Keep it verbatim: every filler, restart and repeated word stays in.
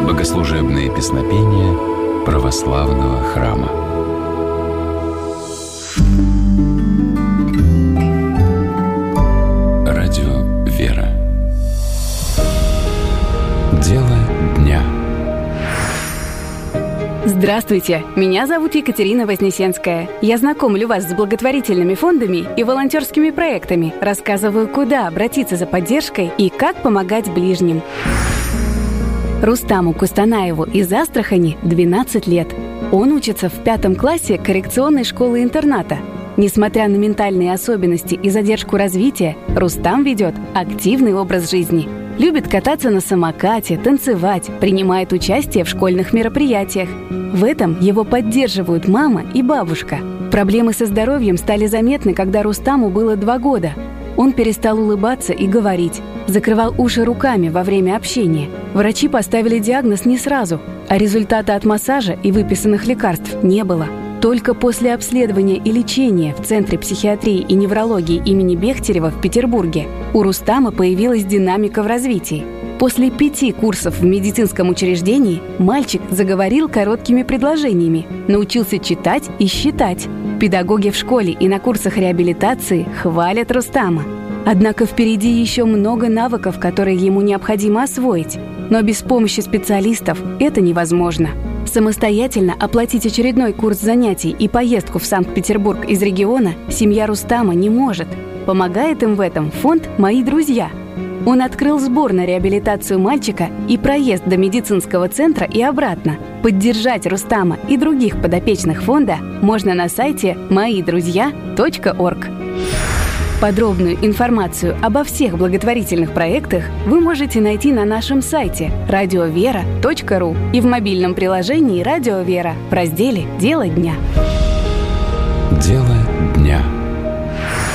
Богослужебные песнопения православного храма. Радио «Вера». Дело дня. Здравствуйте, меня зовут Екатерина Вознесенская. Я знакомлю вас с благотворительными фондами и волонтерскими проектами, рассказываю, куда обратиться за поддержкой и как помогать ближним. Рустаму Кустанаеву из Астрахани двенадцать лет. Он учится в пятом классе коррекционной школы-интерната. Несмотря на ментальные особенности и задержку развития, Рустам ведет активный образ жизни. Любит кататься на самокате, танцевать, принимает участие в школьных мероприятиях. В этом его поддерживают мама и бабушка. Проблемы со здоровьем стали заметны, когда Рустаму было два года. Он перестал улыбаться и говорить, закрывал уши руками во время общения. Врачи поставили диагноз не сразу, а результата от массажа и выписанных лекарств не было. Только после обследования и лечения в Центре психиатрии и неврологии имени Бехтерева в Петербурге у Рустама появилась динамика в развитии. После пяти курсов в медицинском учреждении мальчик заговорил короткими предложениями, научился читать и считать. Педагоги в школе и на курсах реабилитации хвалят Рустама. Однако впереди еще много навыков, которые ему необходимо освоить. Но без помощи специалистов это невозможно. Самостоятельно оплатить очередной курс занятий и поездку в Санкт-Петербург из региона семья Рустама не может. Помогает им в этом фонд «Мои друзья». Он открыл сбор на реабилитацию мальчика и проезд до медицинского центра и обратно. Поддержать Рустама и других подопечных фонда можно на сайте мои друзья точка орг. Подробную информацию обо всех благотворительных проектах вы можете найти на нашем сайте радио вера точка ру и в мобильном приложении «Радио Вера» в разделе «Дело дня». Дело дня.